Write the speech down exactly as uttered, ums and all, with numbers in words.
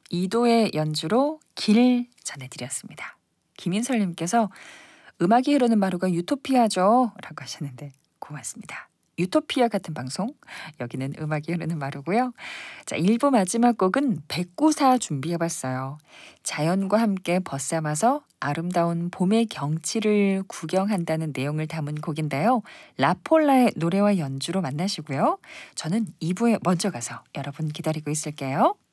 이도의 연주로 길 전해드렸습니다. 김인설님께서 음악이 흐르는 마루가 유토피아죠 라고 하셨는데 고맙습니다. 유토피아 같은 방송, 여기는 음악이 흐르는 마루고요. 자, 일 부 마지막 곡은 백구사 준비해봤어요. 자연과 함께 벗삼아서 아름다운 봄의 경치를 구경한다는 내용을 담은 곡인데요. 라폴라의 노래와 연주로 만나시고요. 저는 이 부에 먼저 가서 여러분 기다리고 있을게요.